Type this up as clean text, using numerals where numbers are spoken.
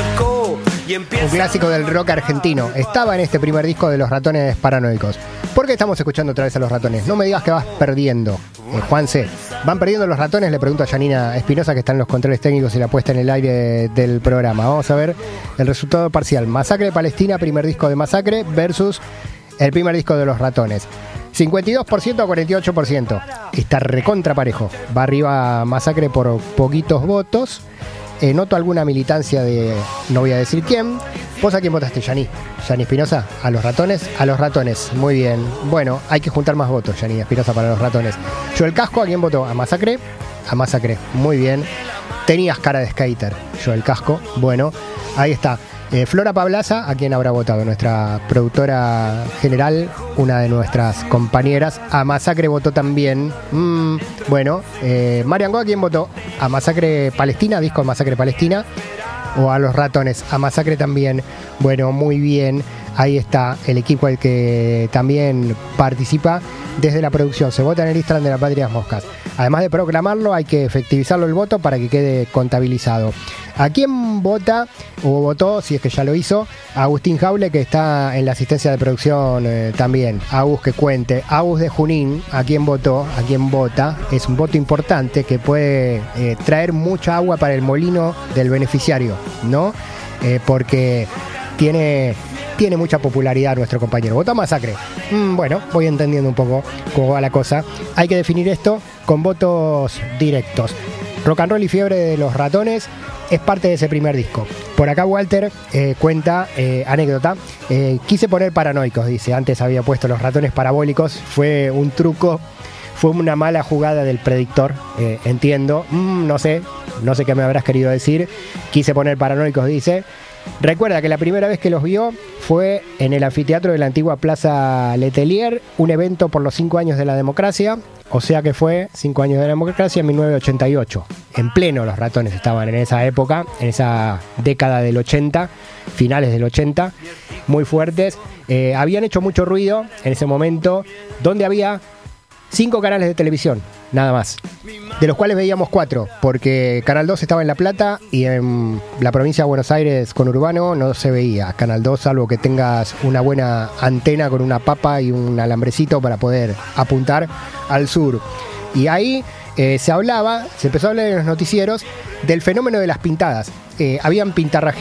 Un clásico del rock argentino. Estaba en este primer disco de Los Ratones Paranoicos. ¿Por qué estamos escuchando otra vez a Los Ratones? No me digas que vas perdiendo, Juanse. ¿Van perdiendo los ratones? Le pregunto a Janina Espinosa, que está en los controles técnicos y la puesta en el aire del programa. Vamos a ver el resultado parcial. Masacre de Palestina, primer disco de Masacre, versus el primer disco de Los Ratones. 52% a 48%. Está recontra parejo. Va arriba Masacre por poquitos votos. Noto alguna militancia de no voy a decir quién. ¿Vos a quién votaste, Yaní? ¿Yaní Espinosa? ¿A los ratones? A los ratones, muy bien. Bueno, hay que juntar más votos, Yaní Espinosa, para los ratones. Yo el Casco, ¿a quién votó? ¿A Masacre? A Masacre, muy bien. Tenías cara de skater, yo el Casco. Bueno, ahí está. Flora Pablaza, ¿a quién habrá votado? Nuestra productora general, una de nuestras compañeras. A Masacre votó también. Bueno, Marian Go, ¿a quién votó? ¿A Masacre Palestina? ¿Disco Masacre Palestina? ¿O a los ratones? A Masacre también. Bueno, muy bien. Ahí está el equipo al que también participa desde la producción. Se vota en el Instagram de la Patria Moscas. Además de proclamarlo, hay que efectivizarlo el voto para que quede contabilizado. ¿A quién vota o votó, si es que ya lo hizo? A Agustín Jaule, que está en la asistencia de producción también. Agus, que cuente. Agus de Junín, ¿a quién votó? ¿A quién vota? Es un voto importante que puede traer mucha agua para el molino del beneficiario, ¿no? Porque tiene mucha popularidad nuestro compañero. Votó a Masacre. Bueno, voy entendiendo un poco cómo va la cosa. Hay que definir esto con votos directos. Rock and Roll y Fiebre de los Ratones es parte de ese primer disco. Por acá Walter cuenta anécdota. Quise poner Paranoicos, dice. Antes había puesto Los Ratones Parabólicos. Fue un truco. Fue una mala jugada del predictor. Entiendo. No sé qué me habrás querido decir. Quise poner Paranoicos, dice. Recuerda que la primera vez que los vio fue en el anfiteatro de la antigua Plaza Letelier, un evento por los 5 años de la democracia, o sea que fue 5 años de la democracia en 1988. En pleno Los Ratones estaban en esa época, en esa década del 80, finales del 80, muy fuertes. Habían hecho mucho ruido en ese momento, donde había 5 canales de televisión, nada más, de los cuales veíamos 4, porque Canal 2 estaba en La Plata y en la provincia de Buenos Aires conurbano no se veía Canal 2, salvo que tengas una buena antena con una papa y un alambrecito para poder apuntar al sur. Y ahí se empezó a hablar en los noticieros del fenómeno de las pintadas. Habían pintarrajeados